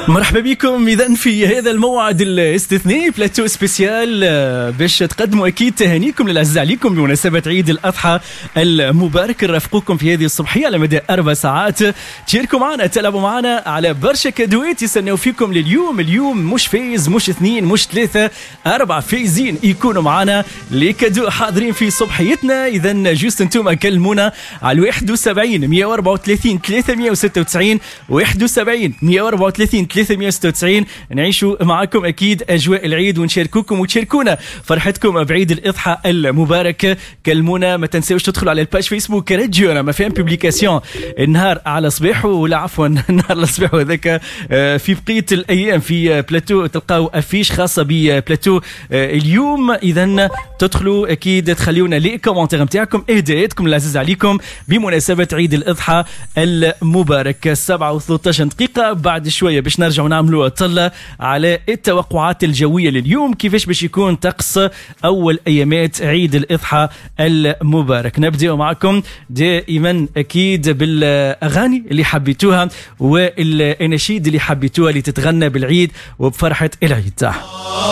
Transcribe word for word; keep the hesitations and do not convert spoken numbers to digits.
مرحبا بكم إذن في هذا الموعد الاستثنائي بلاتو سبيسيال باش تقدموا أكيد تهانيكم للأعزاء عليكم بمناسبة عيد الأضحى المبارك. نرافقوكم في هذه الصبحية على مدى أربع ساعات، تشاركوا معنا، تلعبوا معنا على برشا كادوات يستناو فيكم لليوم. اليوم مش فايز، مش اثنين، مش ثلاثة، أربع فايزين يكونوا معنا لكادو حاضرين في صبحيتنا. إذن جوست انتم كلمونا على واحد وسبعين مية وأربعة وثلاثين ثلاثمية وستة وتسعين واحد وسبعين مية وأربعة وثلاثين ثلاثمية وستة وتسعين. نعيشوا معكم أكيد أجواء العيد ونشاركوكم وتشاركونا فرحتكم بعيد الأضحى المبارك. كلمونا، ما تنسوش تدخلوا على الباج فيسبوك راديو أنا ما فهم بوبليكاسيون النهار على صباح، ولا عفوا النهار على صباح وذاك في بقية الأيام في بلاتو تلقاو أفيش خاصة ببلاتو اليوم. إذن تدخلوا أكيد تخليونا لي كومنتير متاعكم إهداءاتكم العزيز عليكم بمناسبة عيد الأضحى المبارك. سبعة وثلاثة عشر دقيقة بعد شوية باش نرجعوا نعملوا طلة على التوقعات الجوية لليوم، كيفاش باش يكون طقس أول أيامات عيد الأضحى المبارك. نبدأ معكم دائما أكيد بالأغاني اللي حبيتوها والأناشيد اللي حبيتوها اللي تتغنى بالعيد وبفرحة العيد.